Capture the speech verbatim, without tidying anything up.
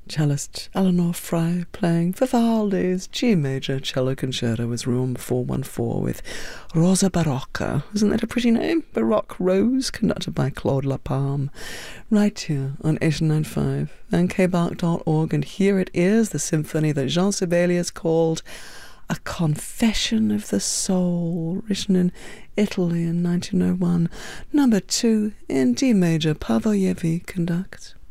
Cellist Eleanor Fry playing Vivaldi's G major cello concerto as Room four one four with Rosa Barocca. Isn't that a pretty name? Baroque Rose, conducted by Claude Lapalme. Right here on eight nine five and k bark dot org, and here it is, the symphony that Jean Sibelius called A Confession of the Soul, written in Italy in nineteen oh one. Number two in D major, Pavoyevi conducts.